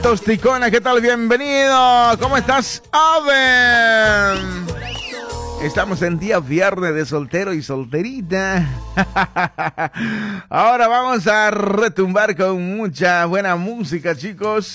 Tosticona, ¿qué tal? Bienvenido. ¿Cómo estás, Aven? Estamos en día viernes de soltero y solterita. Ahora vamos a retumbar con mucha buena música, chicos.